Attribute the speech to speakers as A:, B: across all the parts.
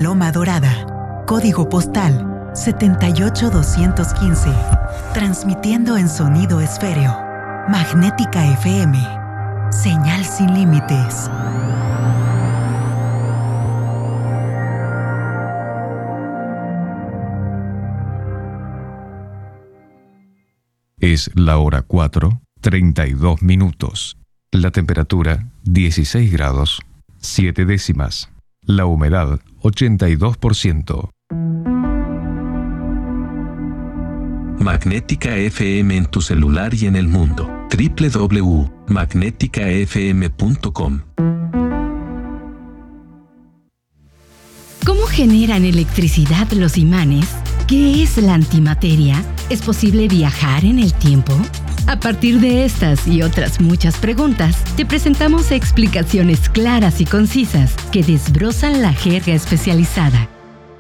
A: Loma Dorada. Código postal 78215. Transmitiendo en sonido esféreo. Magnética FM. Señal sin límites.
B: Es la hora 4:32. La temperatura 16 grados 7 décimas. La humedad 82%.
C: Magnética FM en tu celular y en el mundo. www.magneticafm.com.
D: ¿Cómo generan electricidad los imanes? ¿Qué es la antimateria? ¿Es posible viajar en el tiempo? A partir de estas y otras muchas preguntas, te presentamos explicaciones claras y concisas que desbrozan la jerga especializada.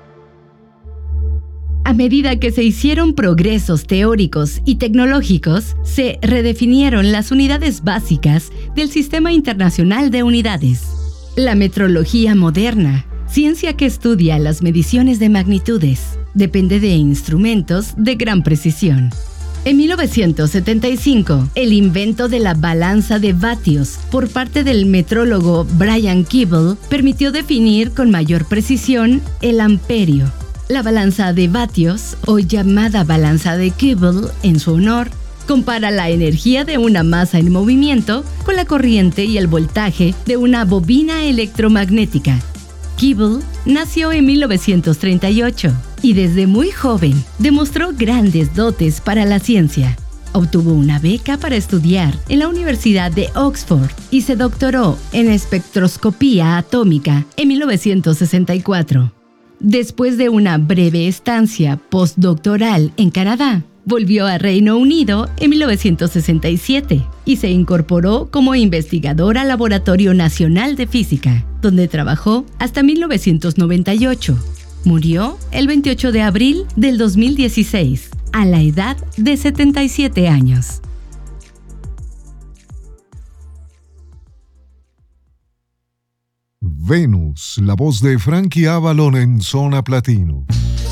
D: A medida que se hicieron progresos teóricos y tecnológicos, se redefinieron las unidades básicas del Sistema Internacional de Unidades. La metrología moderna, ciencia que estudia las mediciones de magnitudes, depende de instrumentos de gran precisión. En 1975, el invento de la balanza de vatios por parte del metrólogo Brian Keeble permitió definir con mayor precisión el amperio. La balanza de vatios, o llamada balanza de Keeble en su honor, compara la energía de una masa en movimiento con la corriente y el voltaje de una bobina electromagnética. Keeble nació en 1938 y desde muy joven demostró grandes dotes para la ciencia. Obtuvo una beca para estudiar en la Universidad de Oxford y se doctoró en espectroscopía atómica en 1964. Después de una breve estancia postdoctoral en Canadá, volvió a Reino Unido en 1967 y se incorporó como investigador al Laboratorio Nacional de Física, donde trabajó hasta 1998. Murió el 28 de abril del 2016, a la edad de 77 años.
E: Venus, la voz de Frankie Avalon en Zona Platino.